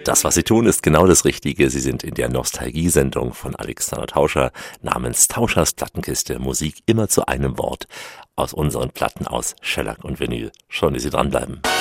Das, was Sie tun, ist genau das Richtige. Sie sind in der Nostalgie-Sendung von Alexander Tauscher namens Tauschers Plattenkiste. Musik immer zu einem Wort aus unseren Platten aus Shellac und Vinyl. Schön, dass Sie dranbleiben.